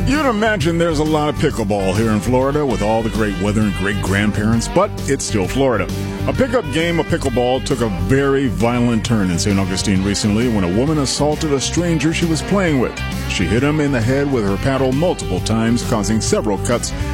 You'd imagine there's a lot of pickleball here in Florida with all the great weather and great grandparents, but it's still Florida. A pickup game of pickleball took a very violent turn in St. Augustine recently when a woman assaulted a stranger she was playing with. She hit him in the head with her paddle multiple times, causing several cuts